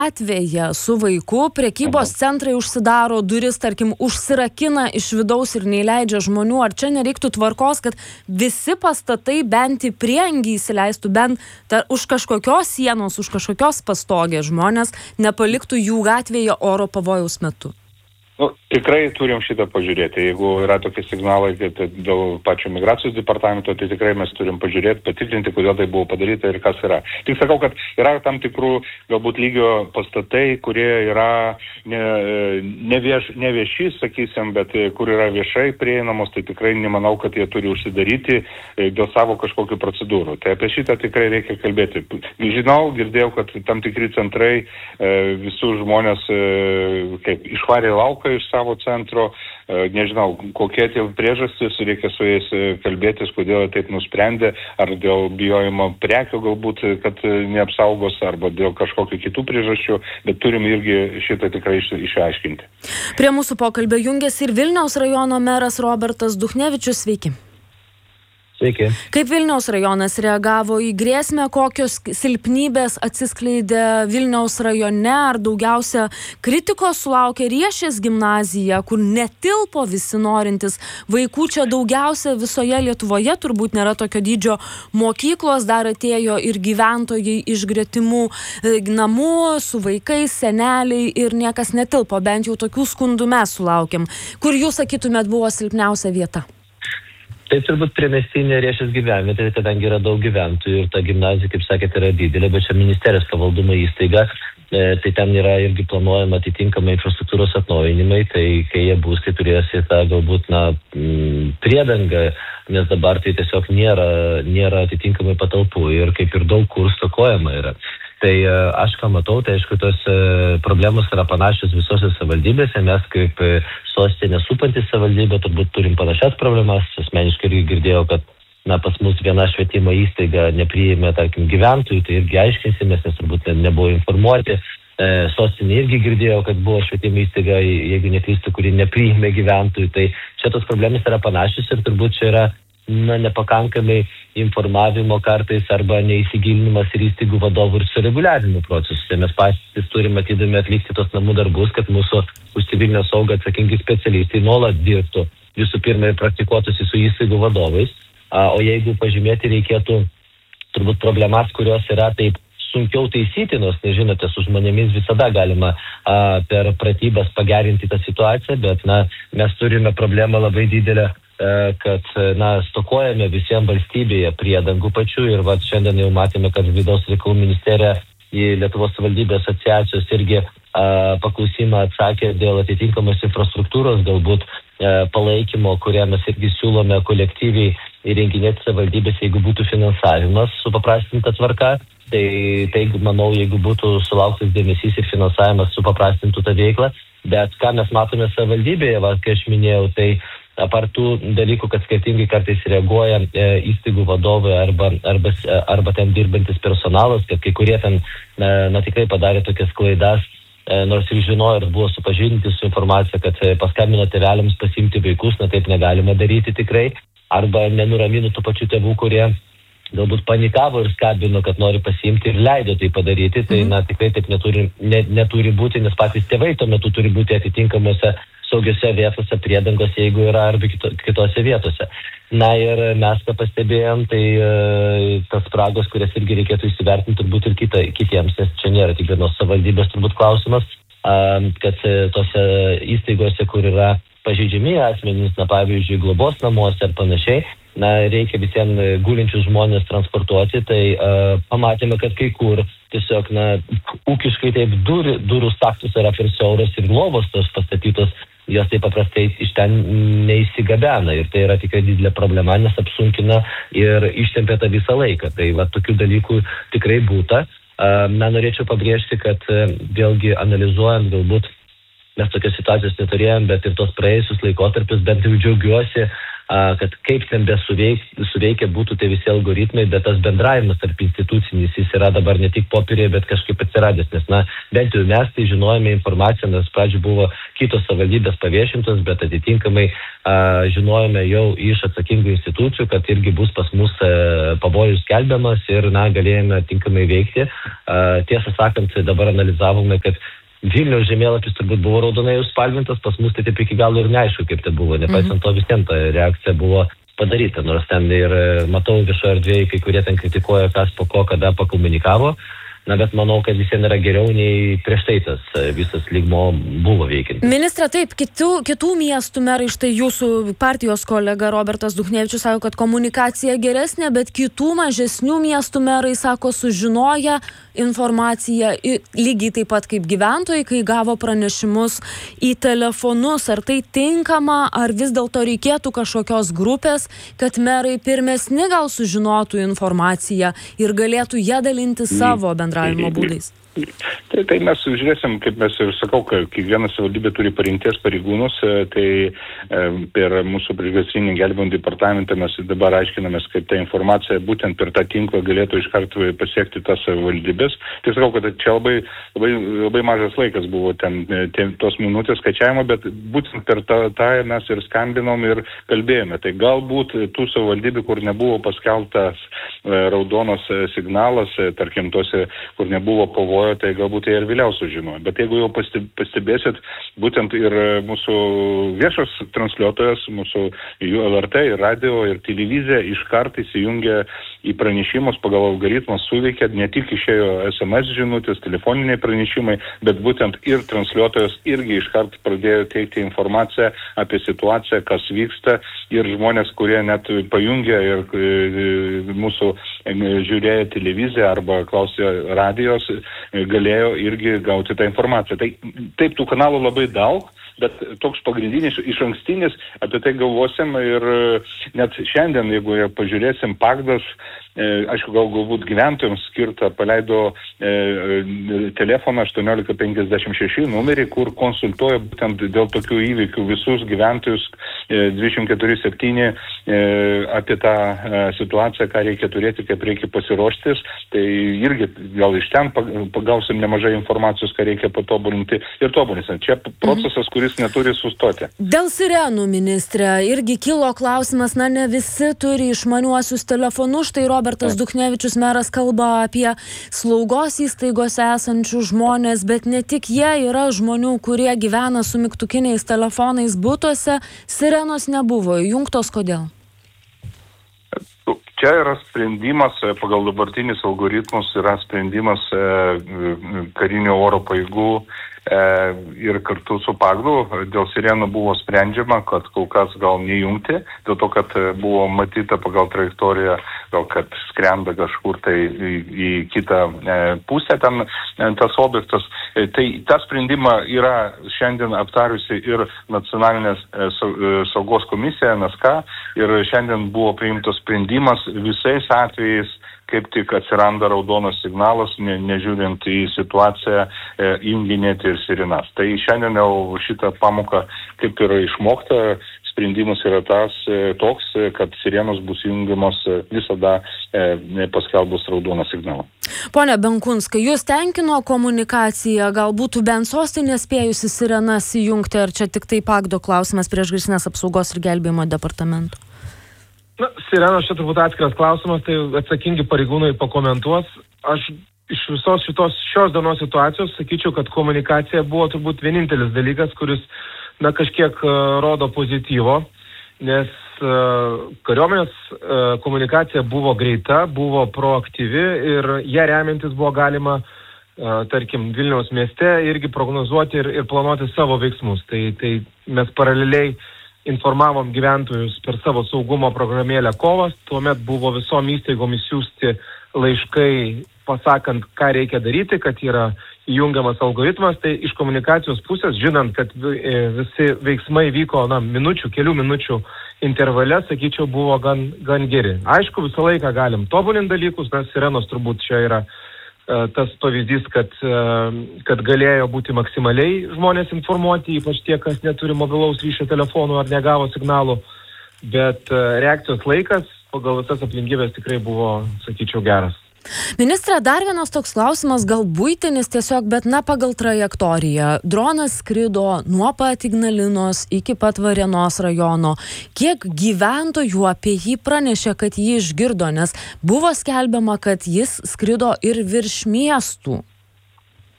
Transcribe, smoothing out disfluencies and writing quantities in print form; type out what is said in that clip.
Gatvėje su vaiku prekybos centrai užsidaro duris, tarkim, užsirakina iš vidaus ir neįleidžia žmonių. Ar čia nereiktų tvarkos, kad visi pastatai bent į priengį įsileistų, bent už kažkokios sienos, už kažkokios pastogės žmonės nepaliktų jų gatvėje oro pavojaus metu? Tikrai turim šitą pažiūrėti. Jeigu yra tokie signalai dėl pačio migracijos departamento, tai tikrai mes turim pažiūrėti, patikrinti, kodėl tai buvo padaryta ir kas yra. Tik sakau, kad yra tam tikrų galbūt lygio pastatai, kurie yra nevieši, sakysim, bet kur yra viešai prieinamos, tai tikrai nemanau, kad jie turi užsidaryti dėl savo kažkokių procedūrų. Tai apie šitą tikrai reikia kalbėti. Žinau, girdėjau, kad tam tikri centrai visų žmonės išvarė lauką iš savo centro, nežinau, kokie tie priežastys, reikia su jais kalbėtis, kodėl taip nusprendė, ar dėl bijojimo prekių galbūt, kad neapsaugos, arba dėl kažkokių kitų priežasčių, bet turim irgi šitą tikrai išaiškinti. Prie mūsų pokalbio jungiasi ir Vilniaus rajono meras Robertas Duchnevičius. Sveiki. Sveiki. Kaip Vilniaus rajonas reagavo į grėsmę, kokios silpnybės atsiskleidė Vilniaus rajone, ar daugiausia kritikos sulaukė Riešės gimnazija, kur netilpo visi norintis vaikų, čia daugiausia visoje Lietuvoje, turbūt nėra tokio dydžio mokyklos, dar atėjo ir gyventojai iš gretimų namų su vaikais, seneliai ir niekas netilpo, bent jau tokių skundų mes sulaukėm. Kur jūs sakytumėt buvo silpniausia vieta? Tai turbūt priemiestinė Riešės gyvenvietė, kadangi yra daug gyventojų ir ta gimnazija, kaip sakėte, yra didelė, bet čia ministerijos pavaldumo įstaiga, tai ten yra irgi planuojama atitinkamai infrastruktūros atnaujinimai, tai kai jie bus, tai turės į tą galbūt priedangą, nes dabar tai tiesiog nėra atitinkamai patalpų ir kaip ir daug kur stokojama yra. Tai aš ką matau, tai aišku, tos problemos yra panašios visose savivaldybėse. Mes kaip sostinė supantis savivaldybė turbūt turim panašias problemas. Asmeniškai irgi girdėjau, kad pas mus viena švietimo įstaiga nepriėmė, tarkim, gyventojų, tai irgi aiškinsimės, nes turbūt nebuvo informuoti. Sostinė irgi girdėjau, kad buvo švietimo įstaiga, jeigu neklystu, kuri nepriėmė gyventojų. Tai čia tos problemas yra panašios ir turbūt čia yra nepakankamai informavimo kartais arba neįsigilinimas ir įstaigų vadovų ir sureguliavimo procesus. Tai mes patys turime matydami atlikti tos namų darbus, kad mūsų už civilinę saugą atsakingi specialistai nuolat dirbtų visų pirma ir praktikuotųsi su įstaigų vadovais. O jeigu pažymėti reikėtų turbūt problemas, kurios yra taip sunkiau taisytinos, tai žinote, su žmonėmis visada galima per pratybas pagerinti tą situaciją, bet mes turime problemą labai didelę, kad stokojame visiems valstybėje priedangų pačių ir šiandien jau matėme, kad Vidaus reikalų ministerija į Lietuvos savivaldybių asociacijos irgi paklausimą atsakė dėl atitinkamos infrastruktūros, galbūt palaikymo, kurią mes irgi siūlome kolektyviai įrenginėti savivaldybėse, jeigu būtų finansavimas supaprastinta tvarka. Tai manau, jeigu būtų sulauktas dėmesys ir finansavimas supaprastintų tą veiklą, bet ką mes matome savivaldybėje, kai aš minėjau, tai apart tų dalykų, kad skirtingai kartais reaguoja įstaigų vadovai arba ten dirbantis personalas, kad kai kurie ten tikrai padarė tokias klaidas, nors ir žinojo ir buvo supažindinti su informacija, kad paskambino tėveliams pasiimti vaikus, taip negalima daryti tikrai, arba nenuramino tų pačių tėvų, kurie galbūt panikavo ir skambino, kad nori pasiimti ir leido tai padaryti, tai tikrai taip neturi būti, nes patys tėvai tuo metu turi būti atitinkamuose saugiose vietose, priedangose, jeigu yra arba kitose vietose. Ir mes ką pastebėjom, tai tas spragos, kurias irgi reikėtų įsivertinti turbūt ir kitiems, nes čia nėra tik vienos savivaldybės turbūt klausimas, kad tose įstaigose, kur yra pažeidžiami asmenys, pavyzdžiui, globos namuose ar panašiai, reikia visiems gulinčius žmonės transportuoti, tai pamatėme, kad kai kur tiesiog, ūkiškai taip durų staktus yra per siauros ir lovos tos pastatytos, jos taip paprastai iš ten neįsigabena ir tai yra tikrai didelė problema, nes apsunkina ir ištempia tą visą laiką. Tai tokių dalykų tikrai būta. Norėčiau pabrėžti, kad vėlgi analizuojant galbūt mes tokios situacijos neturėjom, bet ir tos praėjusius laikotarpius bent jau džiaugiuosi, kad kaip ten suveikia būtų tie visi algoritmai, bet tas bendravimas tarp institucinis, jis yra dabar ne tik popierėje, bet kažkaip atsiradęs, nes, bent jau mes tai žinojame informaciją, nes pradžių buvo kitos savivaldybės paviešintos, bet atitinkamai žinojame jau iš atsakingų institucijų, kad irgi bus pas mus pavojus skelbiamas ir, galėjome tinkamai veikti. Tiesą sakant, dabar analizavome, kad Vilniaus žemėlapis turbūt buvo raudonai užspalvintas, pas mus tai taip iki galo ir neaišku, kaip tai buvo. Nepaisant to visiems ta reakcija buvo padaryta, nors ten ir matau viešoje erdvėje, kai kurie ten kritikuoja, kas po ko, kada pakomunikavo. Bet manau, kad visiems yra geriau nei prieš tai tas visas lygmo buvo veikiantis. Ministre, taip, kitų miestų merai, štai jūsų partijos kolega Robertas Duchnevičius sako, kad komunikacija geresnė, bet kitų mažesnių miestų merai sako, sužinoja informaciją lygiai taip pat kaip gyventojai, kai gavo pranešimus į telefonus. Ar tai tinkama, ar vis dėlto reikėtų kažkokios grupės, kad merai pirmesni gal sužinotų informaciją ir galėtų ją dalinti savo bendravimo būdais? Tai mes žiūrėsim, kaip mes ir sakau, kad kiekviena savivaldybė turi parinkties pareigūnus, tai per mūsų priešgaisrinį gelbėjimo departamentą mes dabar aiškinamės, kaip ta informacija būtent per tą tinklą galėtų iš karto pasiekti tas savivaldybės. Tai sakau, kad čia labai mažas laikas buvo ten tos minutės skaičiavimo, bet būtent per tą mes ir skambinom ir kalbėjome. Tai galbūt tų savivaldybių, kur nebuvo paskelbtas raudonas signalas, tarkim tose, kur nebuvo pavojų, tai galbūt jie ir vėliau sužinojo. Bet jeigu jau pastebėsit, būtent ir mūsų viešas transliuotojas, mūsų LRT, ir radio, ir televizija iškart įsijungia į pranešimus pagal algoritmą, suveikia, ne tik išėjo SMS žinutės, telefoniniai pranešimai, bet būtent ir transliuotojas irgi iškart pradėjo teikti informaciją apie situaciją, kas vyksta, ir žmonės, kurie net pajungia ir mūsų žiūrėjo televiziją arba klausė radijos, galėjo irgi gauti tą informaciją. Taip, tų kanalų labai daug, bet toks pagrindinis, išankstinis, apie tai galvosim ir net šiandien, jeigu pažiūrėsim, Pagdas, aišku, galbūt gyventojams skirtą, paleido telefoną 1856 numerį, kur konsultuoja būtent dėl tokių įvykių visus gyventojus 24/7 apie tą situaciją, ką reikia turėti, kaip reikia pasiruoštis. Tai irgi gal iš ten pagausim nemažai informacijos, ką reikia patobulinti ir tobulinsim. Čia procesas, kuris neturi sustoti. Dėl sirenų, ministrė, irgi kilo klausimas, ne visi turi išmaniuosius telefonus. Štai Robertas Duchnevičius meras kalba apie slaugos įstaigose esančių žmonės, bet ne tik jie, yra žmonių, kurie gyvena su mygtukiniais telefonais butuose. Sirenos nebuvo įjungtos, kodėl? Čia yra sprendimas, pagal dabartinis algoritmus yra sprendimas karinio oro pajėgų ir kartu su Pagdu. Dėl sirenų buvo sprendžiama, kad kol kas gal neįjungti, dėl to, kad buvo matyta pagal trajektoriją, gal kad skrenda kažkur tai į kitą pusę ten tas objektas. Tai tą sprendimą yra šiandien aptariusi ir Nacionalinės saugos komisija, NSK, ir šiandien buvo priimtas sprendimas visais atvejais, kaip tik atsiranda raudonas signalas, nežiūrint į situaciją, junginėti ir sirenas. Tai šiandien jau šitą pamoką kaip yra išmokta, sprendimas yra toks, kad sirenos bus jungiamos visada paskelbus raudoną signalą. Pone Benkunskai, jūs tenkino komunikacija, gal būtų bent sostinė spėjusi sirenas įjungti, ar čia tik tai Pagdo klausimas Priešgaisrinės apsaugos ir gelbėjimo departamento? Sirenos čia turbūt atskiras klausimas, tai atsakingi pareigūnai pakomentuos. Aš iš visos šios dienos situacijos sakyčiau, kad komunikacija buvo turbūt vienintelis dalykas, kuris kažkiek rodo pozityvo, nes kariuomenės komunikacija buvo greita, buvo proaktyvi ir ją remiantis buvo galima, tarkim, Vilniaus mieste irgi prognozuoti ir planuoti savo veiksmus. Tai mes paraleliai informavom gyventojus per savo saugumo programėlę Kovas, tuomet buvo visom įstaigom išsiųsti laiškai, pasakant, ką reikia daryti, kad yra įjungiamas algoritmas. Tai iš komunikacijos pusės, žinant, kad visi veiksmai vyko kelių minučių intervale, sakyčiau, buvo gan geri. Aišku, visą laiką galim tobulinti dalykus, nes sirenos turbūt čia yra tas pavyzdys, kad galėjo būti maksimaliai žmonės informuoti, ypač tie, kas neturi mobilaus ryšio telefonų ar negavo signalų. bet reakcijos laikas pagal visas aplinkybės tikrai buvo, sakyčiau, geras. Ministre, dar vienas toks klausimas, gal buitinis tiesiog, bet pagal trajektoriją. Dronas skrido nuo pat Ignalinos iki pat Varėnos rajono. Kiek gyventojų apie jį pranešė, kad jį išgirdo, nes buvo skelbiama, kad jis skrido ir virš miestų.